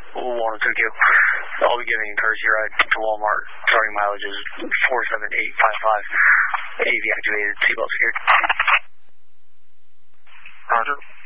Walnut Tokyo. I'll be giving a courtesy ride to Walmart. Starting mileage is 47855. AV activated. Seatbelt secured. Roger.